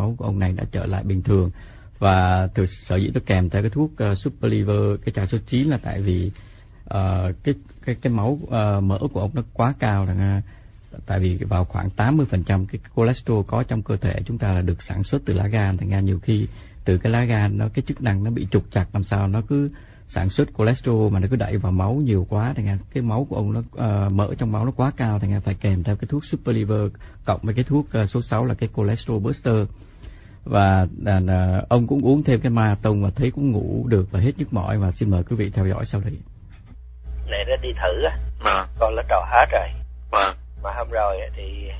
máu của ông này đã trở lại bình thường. Và sở dĩ tôi kèm theo cái thuốc Super Liver, cái chai số 9 là tại vì cái máu mỡ của ông nó quá cao. Tại vì vào khoảng 80% cái cholesterol có trong cơ thể chúng ta là được sản xuất từ lá gan. Thành ra nhiều khi từ cái lá gan cái chức năng nó bị trục trặc, làm sao nó cứ sản xuất cholesterol mà nó cứ đẩy vào máu nhiều quá, thành ra cái máu của ông mỡ trong máu nó quá cao, thành ra phải kèm theo cái thuốc Super Liver cộng với cái thuốc số 6 là cái cholesterol booster. Và ông cũng uống thêm cái Marathon và thấy cũng ngủ được và hết nhức mỏi. Và xin mời quý vị theo dõi sau đây. Này nó đi thử á, con nó trò hết rồi. Mà hôm rồi thì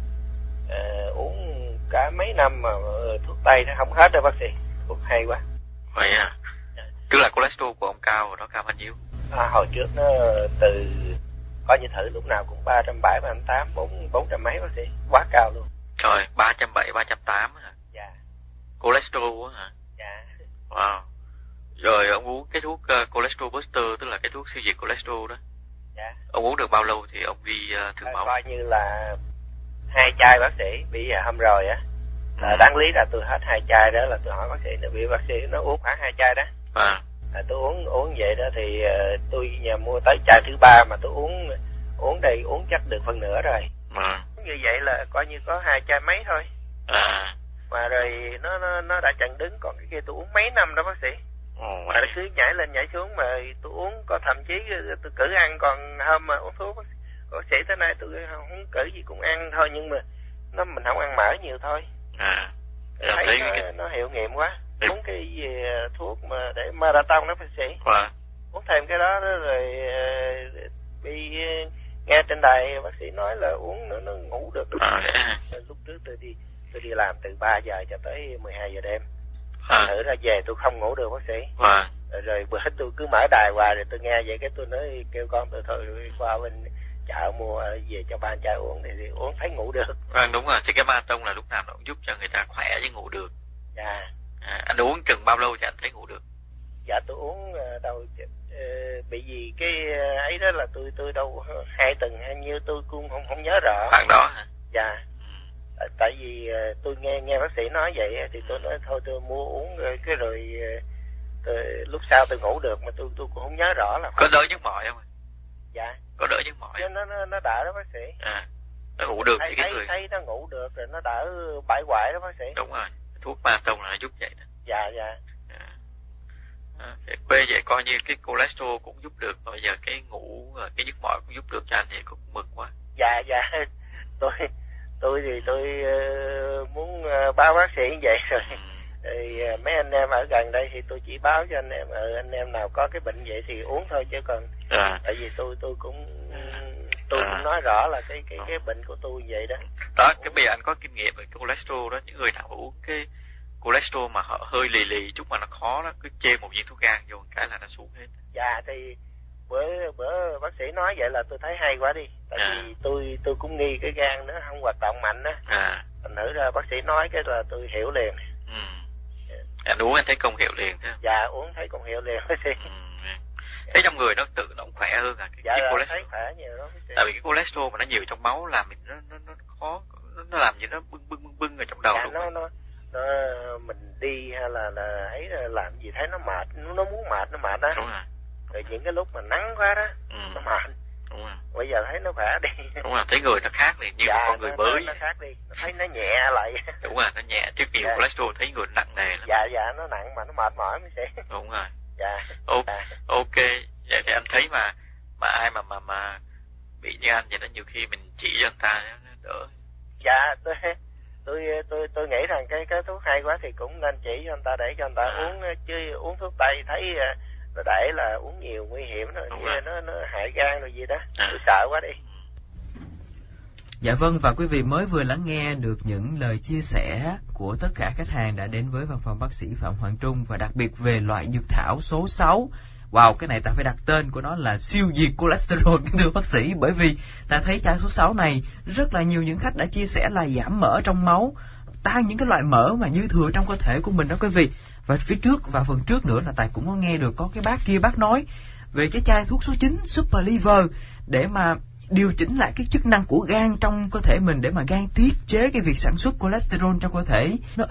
uống cả mấy năm mà thuốc tây nó không hết đâu bác sĩ. Thuốc hay quá. Vậy à? Tức là cholesterol của ông cao rồi, nó cao bao nhiêu? Hồi trước nó từ coi như thử lúc nào cũng 370, 380, 400 mấy bác sĩ, quá cao luôn. Trời, 370, 380 hả? Dạ. Cholesterol hả? Dạ. Wow. Rồi ông uống cái thuốc cholesterol booster, tức là cái thuốc siêu diệt cholesterol đó. Dạ. Ông uống được bao lâu thì ông đi thử máu? Coi như là 2 chai bác sĩ. Bây giờ hôm rồi á, đáng lý là tôi hết 2 chai đó, là tôi hỏi bác sĩ, vì bác sĩ nó uống khoảng 2 chai đó. Tôi uống vậy đó thì tôi nhà mua tới chai thứ 3 mà tôi uống đây uống chắc được phần nửa rồi. Như vậy là coi như có 2 chai mấy thôi. Mà rồi nó đã chặn đứng, còn cái kia tôi uống mấy năm đó bác sĩ. Mà nó cứ nhảy lên nhảy xuống, mà tôi uống có thậm chí tôi cử ăn, còn hôm mà uống thuốc bác sĩ tới nay tôi không cử gì cũng ăn thôi, nhưng mà mình không ăn mỡ nhiều thôi. Thấy nó hiệu nghiệm quá. Uống cái gì thuốc mà để Marathon đó bác sĩ. Uống thêm cái đó rồi bị nghe trên đài bác sĩ nói là uống nữa nó ngủ được. Lúc trước tôi đi làm từ 3 giờ cho tới 12 giờ đêm. Thử ra về tôi không ngủ được bác sĩ. Rồi bữa tôi cứ mở đài hoài, rồi tôi nghe vậy cái tôi nói kêu con tôi thôi qua bên chợ mua về cho ba chai uống thì uống thấy ngủ được. Đúng rồi, thì cái Marathon là lúc nào nó cũng giúp cho người ta khỏe chứ ngủ được. Dạ. Anh uống chừng bao lâu thì anh thấy ngủ được? Dạ tôi uống đâu bị gì cái ấy đó là tôi đâu 2 tuần hay nhiêu tôi cũng không nhớ rõ. Khoảng đó hả? Dạ. Tại vì tôi nghe bác sĩ nói vậy thì tôi nói thôi tôi mua uống cái rồi lúc sau tôi ngủ được, mà tôi cũng không nhớ rõ là có đỡ nhức mỏi không? Dạ. Có đỡ nhức mỏi. Chứ nó đỡ đó bác sĩ. Nó ngủ được thì cái người thấy nó ngủ được rồi, nó đỡ bãi hoại đó bác sĩ. Đúng rồi, thuốc Marathon là nó giúp vậy đó. Dạ. Quê vậy coi như cái cholesterol cũng giúp được, mà bây giờ cái ngủ cái nhức mỏi cũng giúp được cho anh thì cũng mừng quá. Dạ. Tôi thì tôi muốn báo bác sĩ như vậy rồi. Thì mấy anh em ở gần đây thì tôi chỉ báo cho anh em nào có cái bệnh vậy thì uống thôi, chứ còn tại vì tôi cũng nói rõ là cái bệnh của tôi vậy đó. Cái bây giờ anh có kinh nghiệm về cholesterol đó, những người nào uống cái cholesterol mà họ hơi lì chút mà nó khó đó, cứ chê một viên thuốc gan vô cái là nó xuống hết. Dạ thì bữa bác sĩ nói vậy là tôi thấy hay quá đi. Tại vì tôi cũng nghi cái gan nó không hoạt động mạnh á. Thành thử ra bác sĩ nói cái là tôi hiểu liền. Anh uống anh thấy công hiệu liền thế? Dạ uống thấy công hiệu liền bác sĩ. Thấy trong người nó tự động khỏe hơn à? Dạ là thấy khỏe nhiều đó bác sĩ. Tại vì cái cholesterol mà nó nhiều trong máu làm mình nó khó, nó làm gì nó bưng ở trong đầu. Dạ, nó mình đi hay là ấy làm gì thấy nó mệt, nó muốn mệt nó mệt đó. Đúng rồi. Rồi những cái lúc mà nắng quá đó nó mệt. Đúng rồi. Bây giờ thấy nó khỏe đi. Đúng rồi, thấy người nó khác liền, như một con người mới. Nó khác đi, nó thấy nó nhẹ lại. Đúng rồi, nó nhẹ, chứ nhiều cholesterol thấy người nặng nề lắm. Dạ, nó nặng mà nó mệt mỏi mới sẽ. Đúng rồi. Dạ. Ok, vậy thì anh thấy mà ai mà bị như anh vậy đó, nhiều khi mình chỉ cho người ta nó đỡ. Dạ, tôi nghĩ rằng cái thuốc hay quá thì cũng nên chỉ cho người ta để cho người ta uống, chứ uống thuốc tây thấy để là uống nhiều nguy hiểm rồi, nó hại gan rồi gì đó. Tôi sợ quá đi. Dạ vâng, và quý vị mới vừa lắng nghe được những lời chia sẻ của tất cả khách hàng đã đến với văn phòng bác sĩ Phạm Hoàng Trung, và đặc biệt về loại dược thảo số 6. Wow, cái này ta phải đặt tên của nó là siêu diệt cholesterol, thưa bác sĩ, bởi vì ta thấy chai số 6 này rất là nhiều những khách đã chia sẻ là giảm mỡ trong máu, tan những cái loại mỡ mà dư thừa trong cơ thể của mình đó quý vị. Và phía trước và phần trước nữa là Tài cũng có nghe được có cái bác kia bác nói về cái chai thuốc số 9 Super Liver để mà điều chỉnh lại cái chức năng của gan trong cơ thể mình, để mà gan tiết chế cái việc sản xuất cholesterol trong cơ thể nó